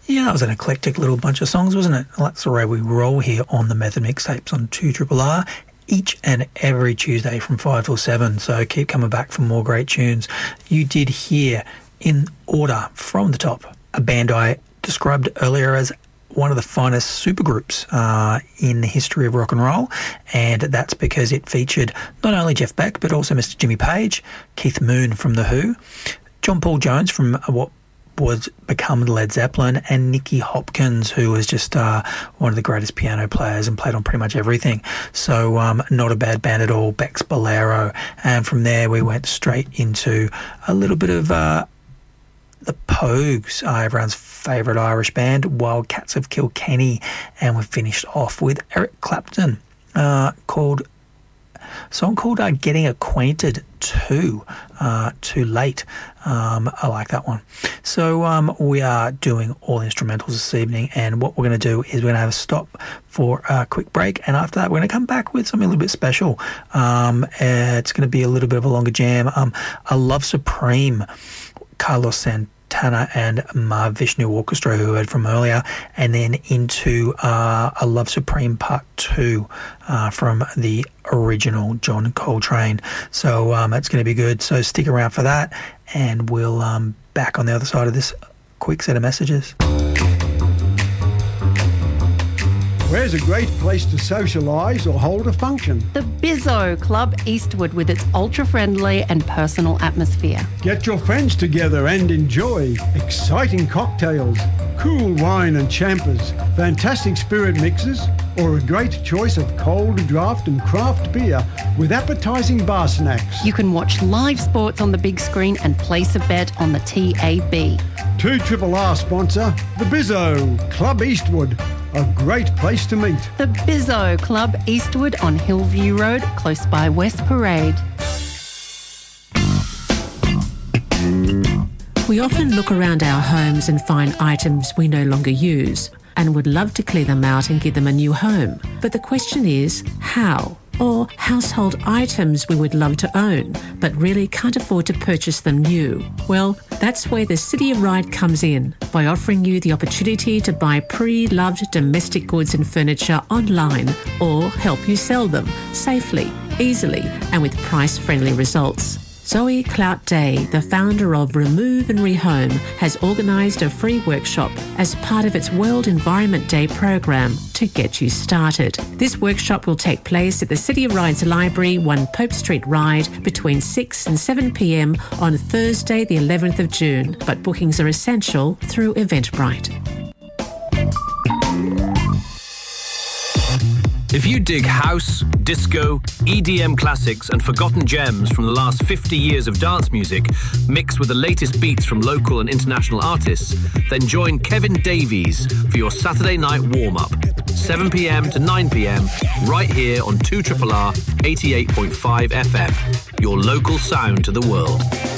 Yeah, it was an eclectic little bunch of songs, wasn't it? Well, that's the way we roll here on the Method Mixtapes on 2RRR each and every Tuesday from 5 till 7. So keep coming back for more great tunes. You did hear, in order from the top, a band I described earlier as one of the finest supergroups in the history of rock and roll, and that's because it featured not only Jeff Beck but also Mr. Jimmy Page, Keith Moon from The Who, John Paul Jones from what was become Led Zeppelin, and Nicky Hopkins, who was just one of the greatest piano players and played on pretty much everything. So not a bad band at all, Beck's Bolero. And from there we went straight into a little bit of the Pogues, everyone's favourite Irish band, Wildcats of Kilkenny, and we finished off with Eric Clapton, called Getting Acquainted Too Late. I like that one. So we are doing all instrumentals this evening, and what we're going to do is we're going to have a stop for a quick break, and after that we're going to come back with something a little bit special. It's going to be a little bit of a longer jam. A Love Supreme, Carlos Santana and Mahavishnu Orchestra, who we heard from earlier, and then into A Love Supreme Part 2 from the original John Coltrane. So it's going to be good. So stick around for that, and we'll back on the other side of this quick set of messages. Where's a great place to socialise or hold a function? The Bizzo Club Eastwood, with its ultra-friendly and personal atmosphere. Get your friends together and enjoy exciting cocktails, cool wine and champers, fantastic spirit mixes, or a great choice of cold draft and craft beer with appetising bar snacks. You can watch live sports on the big screen and place a bet on the TAB. 2RRR sponsor, the Bizzo Club Eastwood. A great place to meet. The Bizzo Club Eastwood on Hillview Road, close by West Parade. We often look around our homes and find items we no longer use and would love to clear them out and give them a new home. But the question is, how? Or household items we would love to own, but really can't afford to purchase them new. Well, that's where the City of Ride comes in, by offering you the opportunity to buy pre-loved domestic goods and furniture online, or help you sell them safely, easily, and with price-friendly results. Zoe Clout Day, the founder of Remove and Rehome, has organised a free workshop as part of its World Environment Day program to get you started. This workshop will take place at the City of Ride's Library, 1 Pope Street Ride, between 6 and 7 p.m. on Thursday the 11th of June, but bookings are essential through Eventbrite. If you dig house, disco, EDM classics and forgotten gems from the last 50 years of dance music, mixed with the latest beats from local and international artists, then join Kevin Davies for your Saturday night warm-up, 7 p.m. to 9 p.m, right here on 2RRR 88.5 FM, your local sound to the world.